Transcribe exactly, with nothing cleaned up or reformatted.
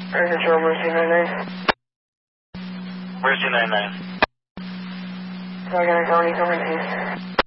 Air Control, Mercy nine nine. Mercy nine nine. Dragon County, coming, please.